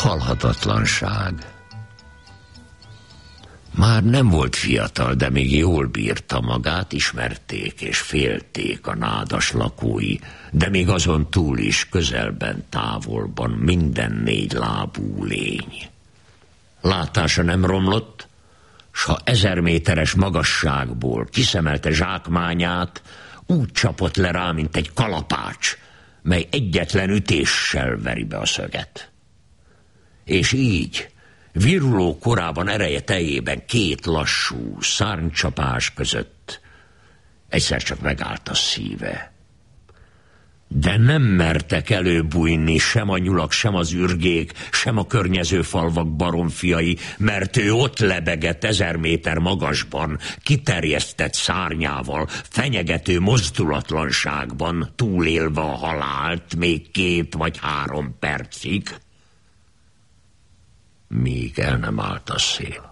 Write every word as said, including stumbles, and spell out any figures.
Halhatatlanság. Már nem volt fiatal, de még jól bírta magát, ismerték és félték a nádas lakói, de még azon túl is közelben, távolban minden négy lábú lény. Látása nem romlott, s ha ezer méteres magasságból kiszemelte zsákmányát, úgy csapott le rá, mint egy kalapács, mely egyetlen ütéssel veri be a szöget. És így, viruló korában ereje teljében két lassú szárnycsapás között egyszer csak megállt a szíve. De nem mertek előbújni sem a nyulak, sem az ürgék, sem a környező falvak baromfiai, mert ő ott lebegett ezer méter magasban, kiterjesztett szárnyával, fenyegető mozdulatlanságban, túlélve a halált még két vagy három percig, míg el nem állt a szél.